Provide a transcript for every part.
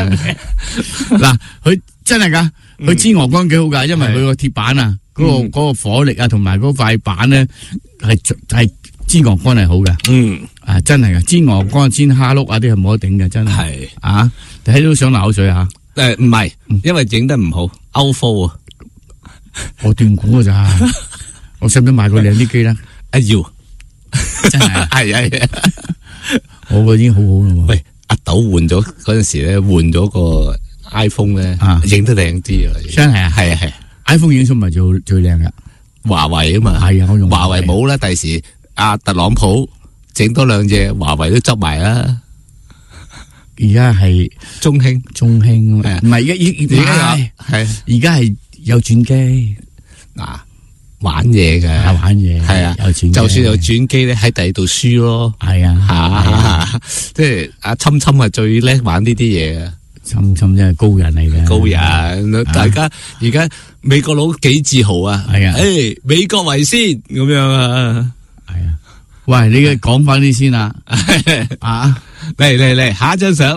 嗱，佢真係噶，佢煎鵝肝幾好噶，因為佢個鐵板啊，嗰個火力啊，同埋嗰塊板咧係煎鵝肝係好嘅。真係噶，煎鵝肝、煎蝦碌啊啲係冇得頂嘅，真係。啊，睇到想流口水啊！ 唔係，因為整得唔好，歐科啊， 我斷估噶咋，我使唔使買個靚啲機咧？ 要， 真係係， 我個已經好好啦。 喂，阿豆換咗嗰陣時咧，換咗個 iPhone 咧，影得靚啲啊！ 真係啊， 係 iPhone 影出咪最靚噶， 華為啊嘛， 係啊，我用華為冇啦，第時阿特朗普整多兩隻華為都執埋啦。 而家係中興， 唔係而家係有轉機嗱，玩嘢嘅，係啊， 有轉機， 就算有轉機咧，喺第二度輸咯， 係啊， 即係阿侵係最叻玩呢啲嘢啊， 侵真係高人嚟嘅， 高人，大家而家美國佬幾自豪啊， 係啊， 誒，美國為先咁樣啊， 係啊，喂，你嘅講翻啲先啦，啊。 嚟，下一張相，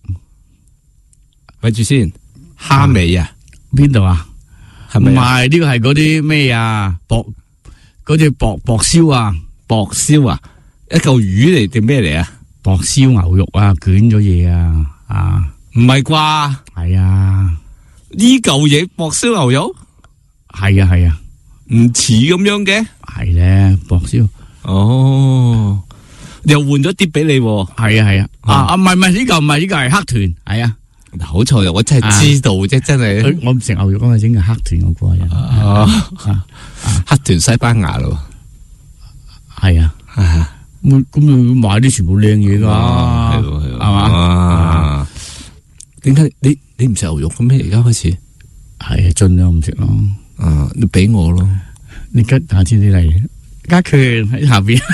咪住先，蝦尾啊， 邊度啊？ 係咪？ 唔係呢個係嗰啲咩啊？嗰隻薄燒啊， 薄燒啊，一嚿魚嚟定咩嚟啊？ 薄燒牛肉啊，捲咗嘢啊， 唔係啩？ 係啊， 呢嚿嘢薄燒牛肉， 係啊， 唔似咁樣嘅， 係咧薄燒， 哦。又換咗啲俾你， 係啊，唔係呢嚿唔係呢嚿係黑豚，係啊， 好彩我真係知道啫，真係我唔食牛肉啊嘛，整個黑豚嗰個人， 黑豚西班牙咯， 係啊，咁你買啲全部靚嘢噶，係嘛？ 點解你唔食牛肉嘅咩？而家開始係盡量唔食咯， 你俾我咯， 你下次你嚟加權喺下邊。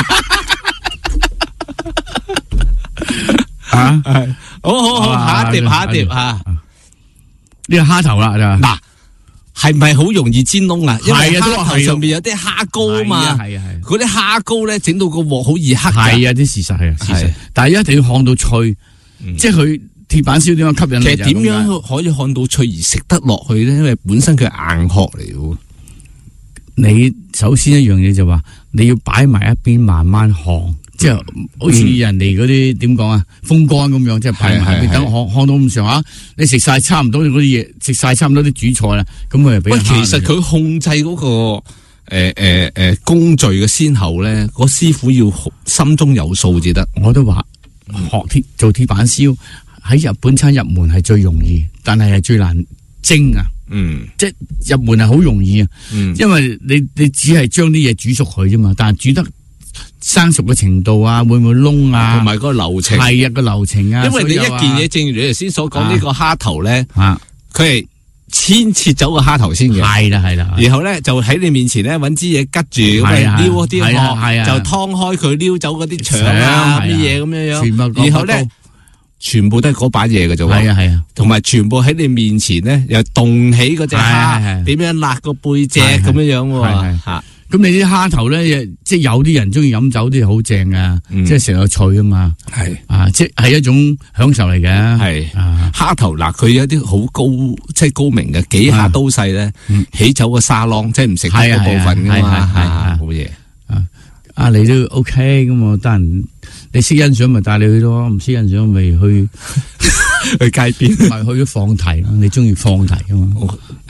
好，下一碟吓， 呢個蝦頭啦， 嗱，係咪好容易煎燶啊？因為蝦頭上邊有啲蝦膏啊嘛， 係嗰啲蝦膏咧整到個鑊好易黑。 係啊，啲事實係事實，但係一定要看到脆，即係佢鐵板燒點樣吸引你？ 其實點樣可以看到脆而食得落去咧？因為本身佢係硬殼嚟嘅。 你首先一樣嘢就話，你要擺埋一邊慢慢烘。即係好似人哋嗰啲點講啊，風乾咁樣，即係擺埋等烘到咁上下，你食晒差唔多嗰啲嘢，食晒差唔多啲主菜啦，咁佢就俾。喂， 其實佢控制嗰個工序嘅先後咧，嗰師傅要心中有數至得。 我都話做鐵板燒喺日本餐入門係最容易，但係最難蒸啊。即係入門係好容易啊，因為你只係將啲嘢煮熟佢啫嘛，但係煮得生熟嘅程度啊，會唔會燶啊？同埋個流程係啊，個流程啊。 因為你一件嘢，正如你頭先所講呢個蝦頭咧，佢係先切走個蝦頭先嘅， 係啦。 然後咧就喺你面前咧揾支嘢拮住，咁撩嗰啲殼，就劏開佢，撩走嗰啲腸啊乜嘢咁樣。然後咧全部都係嗰把嘢嘅啫。 係啊， 同埋全部喺你面前咧又凍起嗰隻蝦，點樣辣個背脊咁樣樣吓。 咁你啲蝦頭咧，即係有啲人中意飲酒啲好正啊，即係成個脆啊嘛，即係一種享受嚟嘅。係蝦頭嗱，佢有啲好高，即係高明嘅，幾下刀勢咧，起走個沙朗，即係唔食得嗰部分噶嘛，好嘢。 你都 OK 咁我得閒，你識欣賞咪帶你去咯，唔識欣賞咪去去街邊， 咪去咗放題咯。你中意放題噶嘛？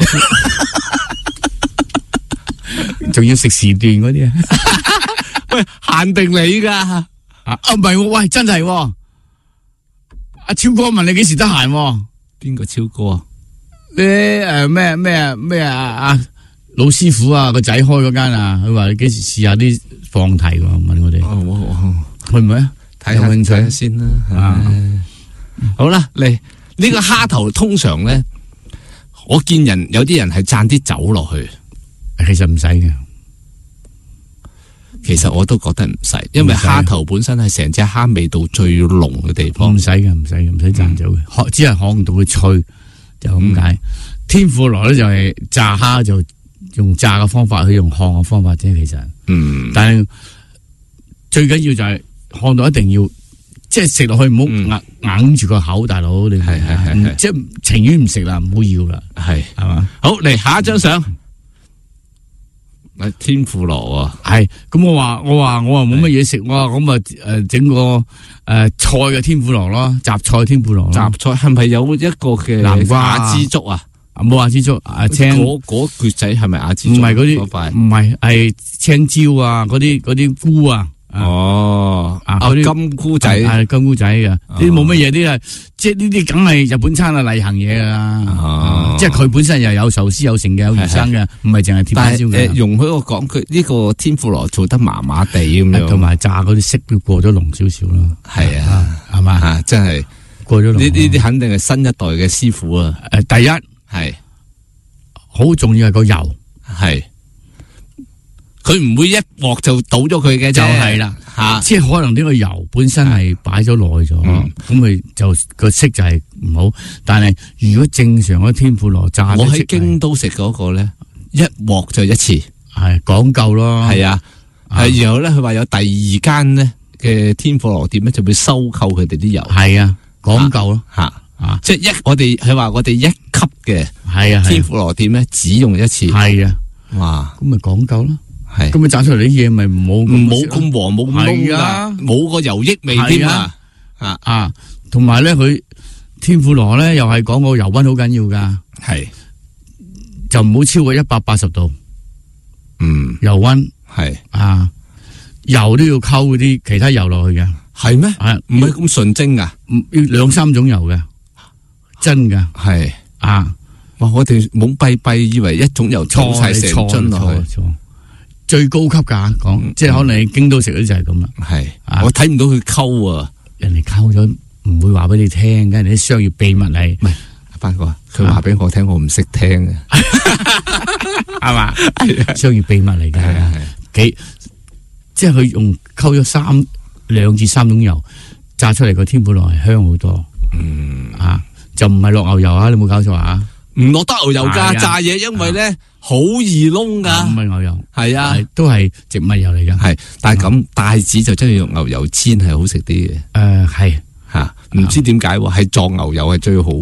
仲要食時段嗰啲啊？ 喂，限定你噶唔係，喂，真係阿超哥問你幾時得閒？ 邊個超哥啊？ 咩啊？老師傅啊，個仔開嗰間啊，佢話你幾時試下啲放題？問我哋去唔去啊？ 睇下興趣先啦。好啦，嚟呢個蝦頭通常咧，我見有啲人係讚啲酒落去。 其實唔使嘅， 其實我都覺得唔使，因為蝦頭本身係成隻蝦味道最濃嘅地方。 唔使讚酒嘅，只係烘到佢脆就咁解。天婦羅咧就係炸蝦就用炸嘅方法，去用烘嘅方法啫。其實，但係最緊要就係烘到一定要即係食落去唔好硬住個口，大佬你係即係情願唔食啦，唔好要啦， 係嘛？ 好，嚟下一張相，天婦羅係咁，我話冇乜嘢食，我話咁啊整個菜嘅天婦羅咯，雜菜天婦羅， 雜菜係咪有一個嘅南瓜亞枝竹啊？ 冇亞枝竹青嗰橛仔係咪亞枝竹？ 唔係嗰啲，唔係係青椒啊，嗰啲菇啊。 金菇仔係金菇仔嘅，呢啲冇乜嘢，啲係即係呢啲梗係日本餐嘅例行嘢噶啦。即係佢本身又有壽司有成嘅，有魚生嘅，唔係淨係鐵板燒嘅。 容許我講，佢呢個天婦羅做得麻麻地咁樣， 同埋炸嗰啲色都過咗濃少少咯。 係啊， 係嘛， 真係過咗濃。 呢啲肯定係新一代嘅師傅啊。 第一係好重要係個油係。佢唔會一鑊就倒咗佢嘅， 就係啦吓，即係可能呢個油本身係擺咗耐咗，咁咪就個色就係唔好。但係如果正常嘅天婦羅炸， 我喺京都食嗰個咧，一鑊就一次， 係講究咯。 係啊，係然後咧，佢話有第二間咧嘅天婦羅店咧，就會收購佢哋啲油。係啊，講究咯吓，即係佢話我哋一級嘅係啊天婦羅店咧，只用一次。係啊，哇，咁咪講究咯。 係咁咪炸出嚟啲嘢咪冇咁黃冇咁燶噶，冇個油益味添啊！ 同埋咧，佢天婦羅咧又係講個油溫好緊要噶， 係就唔好超過180度。油溫係油都要溝嗰啲其他油落去嘅， 係咩？唔係咁純正噶， 要2-3種油嘅，真噶係哇！ 我哋懵閉閉以為一種油沖晒成樽落去。 最高級噶講，即係可能你京都食嗰就係咁啦。 係，我睇唔到佢溝啊， 人哋溝咗唔會話俾你聽嘅，人哋啲商業秘密嚟。唔係， 班哥，佢話俾我聽，我唔識聽嘅， 係嘛？商業秘密嚟嘅，幾即係佢用溝咗2至3種油炸出嚟個天婦羅係香好多。就唔係落牛油啊！你冇搞錯啊？ 唔落得牛油噶炸嘢，因為咧好易燶噶， 唔係牛油， 係啊， 都係植物油嚟噶。 係，但係咁帶子就真係用牛油煎係好食啲嘅。 係吓，唔知點解係撞牛油係最好。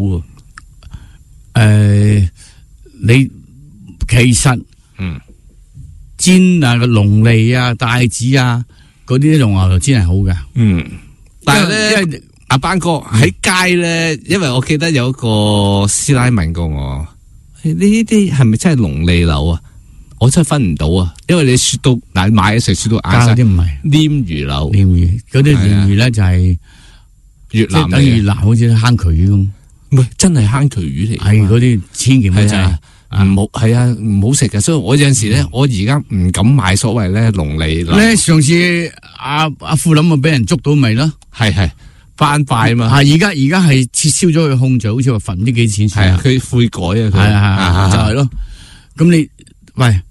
你其實煎啊個龍脷啊帶子啊嗰啲用牛油煎係好嘅。 但係咧。阿班哥喺街咧，因為我記得有一個師奶問過我，呢啲係咪真係龍脷柳啊？我真係分唔到啊，因為你雪到買嘅時候雪到硬晒， 啲唔係鯰魚柳，鯰魚嗰啲鯰魚咧就係越南嘅，越南好似坑渠魚咁， 唔係真係坑渠魚嚟， 係嗰啲千祈唔好食， 唔好係啊，唔好食嘅。所以我有陣時咧，我而家唔敢買所謂咧龍脷柳。咧上次阿富林咪俾人捉到咪咯， 係。翻拜嘛， 而家係撤銷咗佢控罪，好似話罰唔知幾錢錢。 係佢悔改啊， 就係咯。咁你喂，呢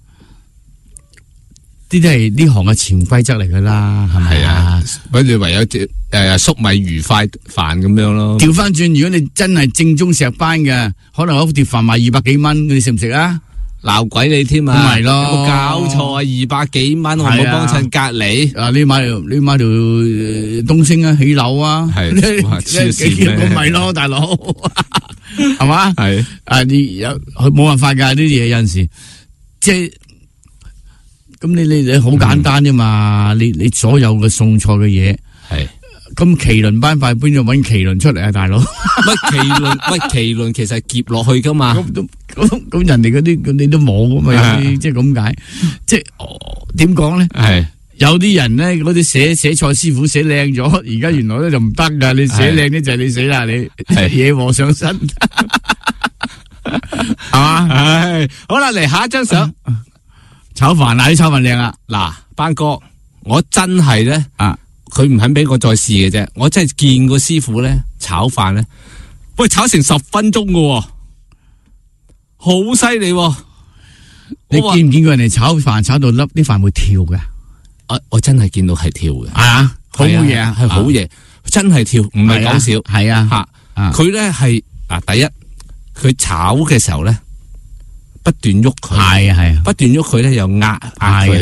啲係呢行嘅潛規則嚟噶啦，係咪啊？ 跟住唯有粟米魚塊飯咁樣咯。 調翻轉，如果你真係正宗石班嘅，可能嗰碟飯賣200幾蚊，你食唔食啊？ 鬧鬼你添啊！ 咁咪咯， 有冇搞錯啊？200幾蚊，我冇幫襯隔籬。 你買條東升啊，起樓啊， 係幾咁咪咯，大佬係嘛？係你有佢冇辦法噶呢啲嘢，有陣時即係咁你好簡單啫嘛，你所有嘅餸菜嘅嘢係。咁麒麟班塊邊度搵麒麟出嚟啊，大佬？ 麒麟其實係夾落去噶嘛？ 咁人哋嗰啲你都冇噶嘛？有啲即係咁解，即係點講咧？係有啲人咧，嗰啲寫菜師傅寫靚咗，而家原來咧就唔得噶。你寫靚啲就係你死啦，你惹禍上身係嘛？ 唉，好啦，嚟下一張相， 炒飯啊！啲炒飯靚啊！ 嗱，班哥，我真係咧佢唔肯俾我再試嘅啫，我真係見過師傅咧炒飯咧，喂，炒成10分鐘嘅，好犀利！ 你見唔見過人哋炒飯炒到粒啲飯會跳嘅？ 我真係見到係跳嘅， 好嘢啊， 係好嘢，真係跳，唔係講笑， 係啊， 佢咧係第一，佢炒嘅時候咧不斷喐佢，係不斷喐佢咧又壓佢。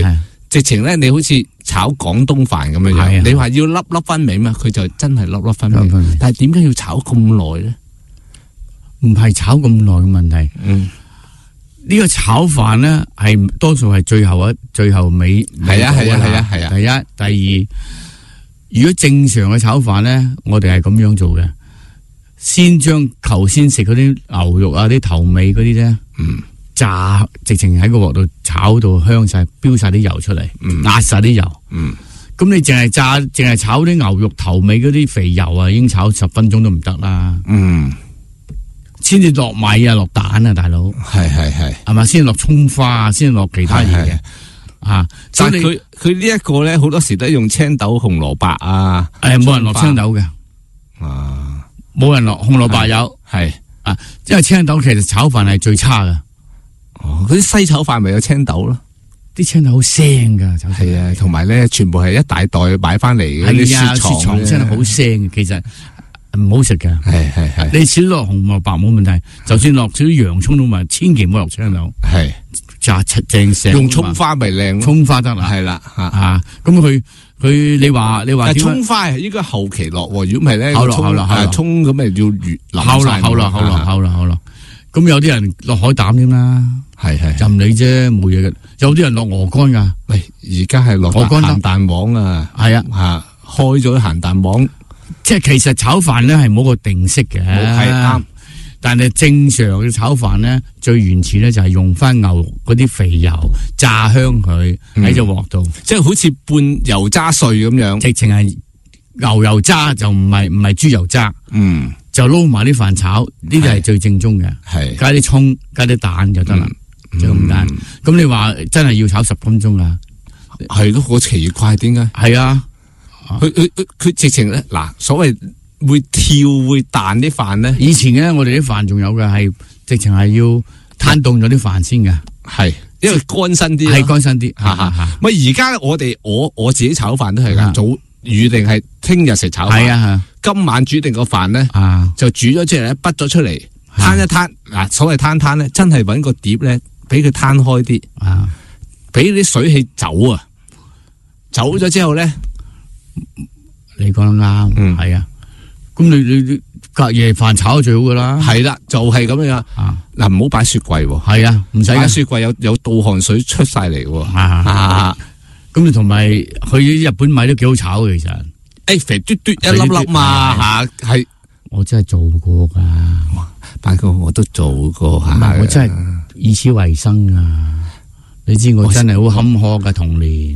直情咧，你好似炒廣東飯咁樣樣，你話要粒粒分明嘛，佢就真係粒粒分明。但係點解要炒咁耐咧？ 唔係炒咁耐嘅問題。呢個炒飯咧係多數係最後尾。係啊。第一、第二，如果正常嘅炒飯咧，我哋係咁樣做嘅，先將頭先食嗰啲牛肉啊、啲頭尾嗰啲咧，炸，直情喺個鑊度炒到香晒，飆晒啲油出嚟，壓晒啲油。咁你淨係炒啲牛肉頭尾嗰啲肥油啊，已經炒10分鐘都唔得啦。先至落米啊，落蛋啊，大佬。係嘛，先落蔥花，先落其他嘢嘅。 但係佢呢一個咧，好多時都用青豆、紅蘿蔔啊。 冇人落青豆嘅。冇人落紅蘿蔔有。因為青豆其實炒飯係最差噶。 嗰啲西炒飯咪有青豆咯。 啲青豆好腥噶。 係啊，同埋咧，全部係一大袋買翻嚟嘅。 係啊，雪藏真係好腥，其實。唔好食嘅，係你少落紅蘿蔔冇問題，就算落少啲洋蔥都咪，千祈唔好落青豆。係炸正成， 用蔥花咪靚， 蔥花得啦， 係啦咁佢你話蔥花係應該後期落，如果唔係咧， 後落蔥咁咪要越後落。咁有啲人落海膽添啦，係任你啫，冇嘢嘅。有啲人落鵝肝噶， 喂，而家係落鹹蛋黃啊， 係啊， 開咗鹹蛋黃。 即係其實炒飯咧係冇個定式嘅，係啱。但係正常嘅炒飯咧，最原始咧就係用翻牛嗰啲肥油炸香佢喺隻鑊度， 即係好似半油渣碎咁樣。 直情係牛油渣，就唔係豬油渣。就撈埋啲飯炒，呢啲係最正宗嘅。係加啲蔥，加啲蛋就得啦，就咁簡單。咁你話真係要炒10分鐘啊？ 係咯，好奇怪，點解？ 係啊。 佢直情咧，嗱，所謂會跳會彈啲飯咧， 以前咧我哋啲飯仲有嘅係直情係要攤凍咗啲飯先嘅， 係因為乾身啲， 係乾身啲。 咪而家我自己炒飯都係噶，早預定係聽日食炒飯，今晚煮定個飯咧，就煮咗出嚟咧，滗咗出嚟，攤一攤。嗱，所謂攤咧，真係搵個碟咧，俾佢攤開啲，俾啲水氣走啊，走咗之後咧。 你講得啱，係啊，咁你隔夜飯炒最好噶啦， 係啦，就係咁樣。嗱，唔好擺雪櫃， 係啊，唔使擺雪櫃有倒汗水出晒嚟。 咁你同埋去日本米都幾好炒嘅，其實， 肥嘟嘟一粒粒嘛，係我真係做過噶， 班哥我都做過， 我真係以此為生啊！你知我真係好坎坷嘅童年。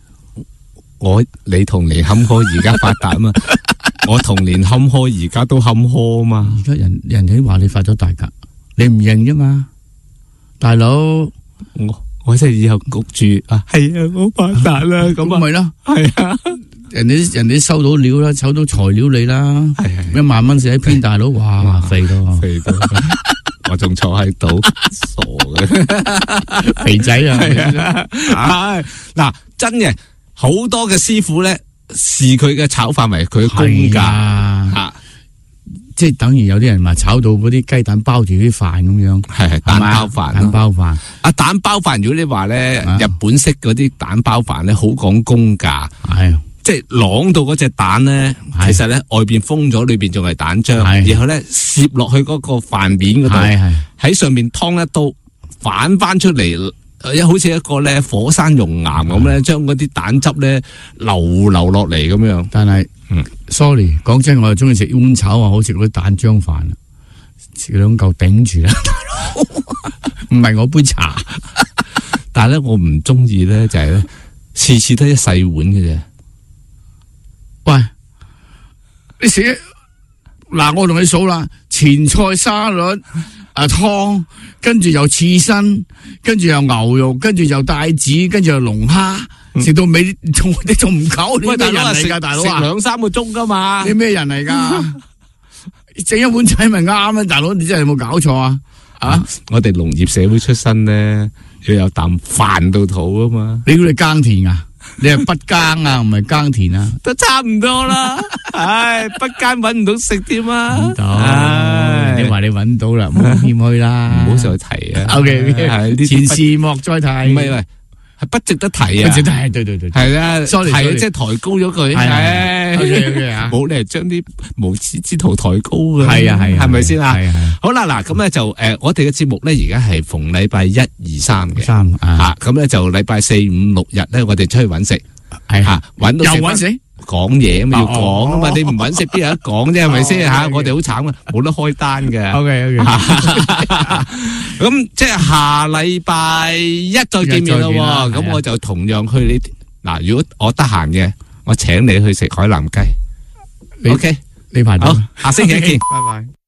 你童年坎坷，而家發達啊嘛！我童年坎坷，而家都坎坷啊嘛！ 而家人哋話你發咗達噶，你唔認啫嘛，大佬！ 我真係以後焗住啊！係啊，我發達啦，咁咪咯，係啊！人哋收到料啦，收到材料你啦，1萬蚊寫一篇，大佬，哇，肥到，我仲坐喺度，傻嘅肥仔啊！係嗱，真嘅。好多嘅師傅咧，視佢嘅炒飯為佢嘅功架， 即係等於有啲人話炒到嗰啲雞蛋包住啲飯咁樣， 係蛋包飯， 蛋包飯。 蛋包飯，如果你話咧，日本式嗰啲蛋包飯咧，好講功架，係即係啷到嗰隻蛋咧，其實咧外邊封咗，裏邊仲係蛋漿，然後咧攝落去嗰個飯面嗰度，喺上面劏一刀，反翻出嚟。好似一個咧火山熔岩咁咧，將嗰啲蛋汁咧流落嚟咁樣。 但係，sorry， 講真，我又中意食碗炒啊，好食嗰啲蛋漿飯，食2嚿頂住啦，唔係我杯茶。 但係咧，我唔中意咧，就係咧，次次都一細碗嘅啫。 喂，你食嗱，我同你數啦，前菜沙律。湯，跟住又刺身，跟住又牛肉，跟住又帶子，跟住又龍蝦，食到尾你仲唔夠？你咩人嚟噶，大佬啊？ 食2-3個鐘噶嘛？ 你咩人嚟噶？整一碗仔咪啱啊，大佬！你真係有冇搞錯啊？ 我哋農業社會出身咧，要有啖飯到肚啊嘛！ 你估你耕田啊？你係不耕啊，唔係耕田啊？ 都差唔多啦。唉，不耕搵唔到食添啊！ 唔到，你話你搵到啦，唔好謙虛啦， 唔好再提啊。 OK， 前事莫再提。 唔係， 係不值得提啊！ 不值得提，對， 係啊， sorry， 係即係抬高咗佢， 係 OK 啊， 冇理由將啲無恥之徒抬高嘅， 係啊， 係咪先啊？ 係好啦，嗱咁咧就我哋嘅節目咧而家係逢禮拜1、2、3嘅，咁咧就禮拜4、5、6日咧，我哋出去揾食，係吓揾到又揾食。 講嘢嘛，要講啊嘛，你唔揾食邊有得講啫，係咪先吓？我哋好慘啊，冇得開單嘅。 OK， 咁即係下禮拜1再見面咯。咁我就同樣去你嗱，如果我得閒嘅，我請你去食海南雞。OK， 呢排好，下星期一見， 拜拜。